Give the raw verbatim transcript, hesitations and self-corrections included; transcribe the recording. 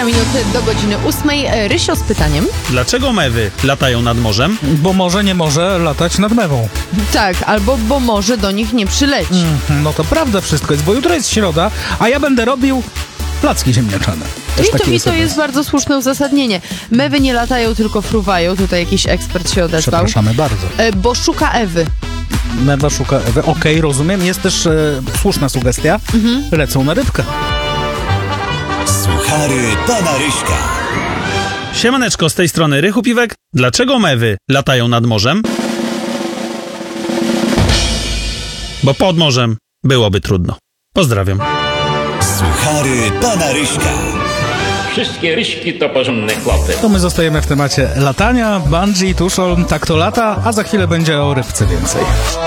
minut do godziny ósmej. Rysio z pytaniem. Dlaczego mewy latają nad morzem? Bo może nie może latać nad mewą. Tak, albo bo może do nich nie przyleci. Mm, no to prawda wszystko jest, bo jutro jest środa, a ja będę robił placki ziemniaczane. Też I to, taki I jest to obraz. jest bardzo słuszne uzasadnienie. Mewy nie latają, tylko fruwają. Tutaj jakiś ekspert się odezwał. Przepraszamy bardzo. E, Bo szuka Ewy. Mewa szuka Ewy. Okej, rozumiem. Jest też e, słuszna sugestia. Mhm. Lecą na rybkę. Suchary pana Ryśka. Siemaneczko, z tej strony Rychu Piwek. Dlaczego mewy latają nad morzem? Bo pod morzem byłoby trudno. Pozdrawiam. Suchary pana Ryśka. Wszystkie ryśki to porządne chłopy. To my zostajemy w temacie latania. Bungee, tuszol, tak to lata, a za chwilę będzie o rybce więcej.